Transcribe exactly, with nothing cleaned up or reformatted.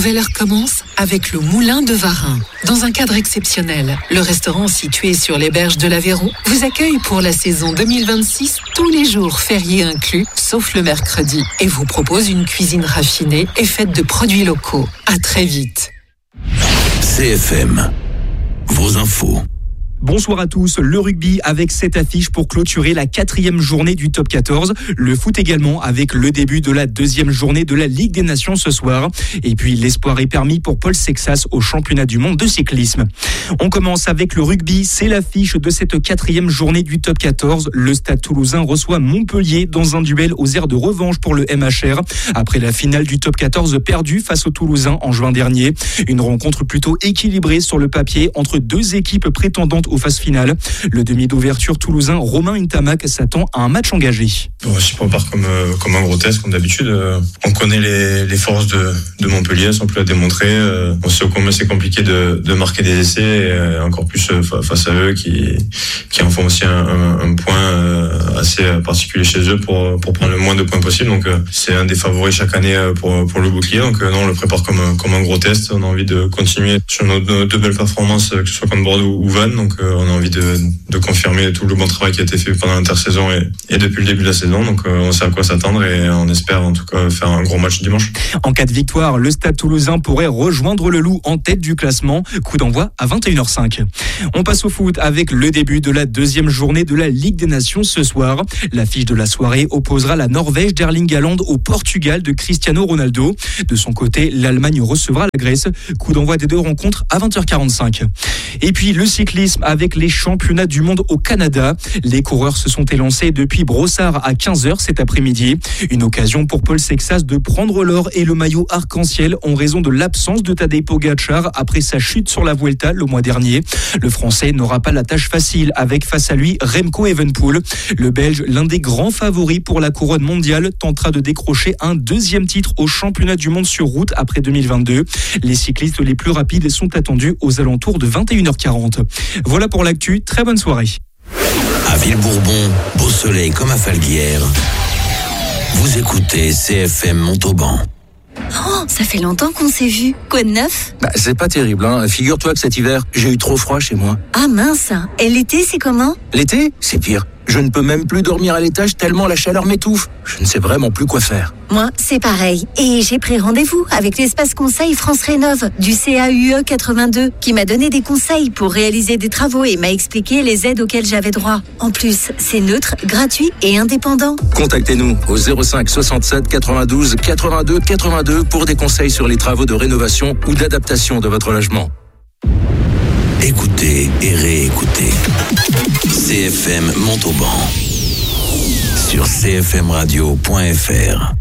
nouvelle heure commence avec le Moulin de Varin. Dans un cadre exceptionnel, le restaurant situé sur les berges de l'Aveyron vous accueille pour la saison deux mille vingt-six, tous les jours fériés inclus, sauf le mercredi, et vous propose une cuisine raffinée et faite de produits locaux. À très vite. C F M, vos infos. Bonsoir à tous, le rugby avec cette affiche pour clôturer la quatrième journée du top quatorze. Le foot également avec le début de la deuxième journée de la Ligue des Nations ce soir. Et puis l'espoir est permis pour Paul Sexas au championnat du monde de cyclisme. On commence avec le rugby, c'est l'affiche de cette quatrième journée du top quatorze. Le Stade Toulousain reçoit Montpellier dans un duel aux airs de revanche pour le M H R. Après la finale du top quatorze perdue face aux Toulousains en juin dernier. Une rencontre plutôt équilibrée sur le papier entre deux équipes prétendantes aux phases finales. Le demi d'ouverture toulousain Romain Ntamak s'attend à un match engagé. On se prépare comme, euh, comme un gros test, comme d'habitude. Euh, on connaît les, les forces de, de Montpellier, elles sont plus à démontrer. Euh, on sait combien c'est compliqué de, de marquer des essais, et euh, encore plus euh, face à eux qui, qui en font aussi un, un, un point euh, assez particulier chez eux pour, pour prendre le moins de points possible. Donc euh, c'est un des favoris chaque année pour, pour le bouclier. Donc euh, non, on le prépare comme, comme un gros test. On a envie de continuer sur nos, nos deux belles performances, que ce soit contre Bordeaux ou Vannes. Donc euh, on a envie de, de confirmer tout le bon travail qui a été fait pendant l'intersaison et, et depuis le début de la saison. Donc euh, on sait à quoi s'attendre et on espère en tout cas faire un gros match dimanche. En cas de victoire, le Stade Toulousain pourrait rejoindre le Loup en tête du classement. Coup d'envoi à vingt et une heures cinq. On passe au foot avec le début de la deuxième journée de la Ligue des Nations ce soir. L'affiche de la soirée opposera la Norvège d'Erling Haaland au Portugal de Cristiano Ronaldo. De son côté, l'Allemagne recevra la Grèce. Coup d'envoi des deux rencontres à vingt heures quarante-cinq. Et puis le cyclisme avec les championnats du monde au Canada. Les coureurs se sont élancés depuis Brossard à quinze heures cet après-midi. Une occasion pour Paul Sexas de prendre l'or et le maillot arc-en-ciel en raison de l'absence de Tadej Pogačar après sa chute sur la Vuelta le mois dernier. Le Français n'aura pas la tâche facile avec face à lui Remco Evenepoel. Le Belge, l'un des grands favoris pour la couronne mondiale, tentera de décrocher un deuxième titre au championnat du monde sur route après deux mille vingt-deux. Les cyclistes les plus rapides sont attendus aux alentours de vingt et une heures quarante. Voilà pour l'actu, très bonne soirée. À Villebourbon, beau soleil comme à Falguière. Vous écoutez C F M Montauban. Oh, ça fait longtemps qu'on s'est vu. Quoi de neuf ? Bah, c'est pas terrible, hein. Figure-toi que cet hiver, j'ai eu trop froid chez moi. Ah mince. Et l'été, c'est comment ? L'été, c'est pire. Je ne peux même plus dormir à l'étage tellement la chaleur m'étouffe. Je ne sais vraiment plus quoi faire. Moi, c'est pareil. Et j'ai pris rendez-vous avec l'espace conseil France Rénov du C A U E quatre-vingt-deux qui m'a donné des conseils pour réaliser des travaux et m'a expliqué les aides auxquelles j'avais droit. En plus, c'est neutre, gratuit et indépendant. Contactez-nous au zéro cinq soixante-sept quatre-vingt-douze quatre-vingt-deux quatre-vingt-deux pour des conseils sur les travaux de rénovation ou d'adaptation de votre logement. Écoutez et réécoutez C F M Montauban sur c f m radio point f r.